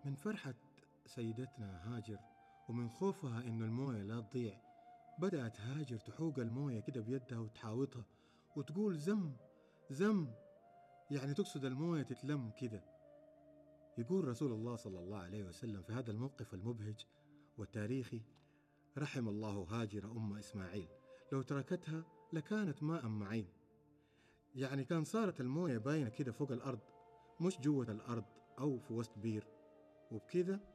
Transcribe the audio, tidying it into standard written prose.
من فرحة سيدتنا هاجر ومن خوفها إنه الموية لا تضيع، بدأت هاجر تحوق الموية كده بيدها وتحاوطها وتقول زم زم، يعني تقصد الموية تتلم كده. يقول رسول الله صلى الله عليه وسلم في هذا الموقف المبهج والتاريخي: رحم الله هاجر أم إسماعيل، لو تركتها لكانت ماء معين. يعني كان صارت الموية باينة كده فوق الأرض، مش جوة الأرض أو في وسط بير، وبكذا